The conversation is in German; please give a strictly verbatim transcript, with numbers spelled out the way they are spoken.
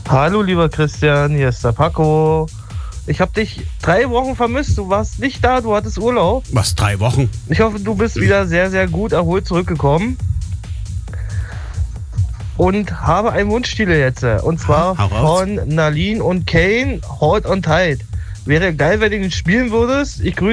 Hallo lieber Christian, hier ist der Paco. Ich habe dich drei Wochen vermisst, du warst nicht da, du hattest Urlaub. Was, drei Wochen? Ich hoffe, du bist wieder sehr, sehr gut erholt zurückgekommen. Und habe einen Wunschtitel jetzt. Und zwar Hau raus. von Nalin und Kane, Hold on Tight. Wäre geil, wenn du ihn spielen würdest. Ich grüße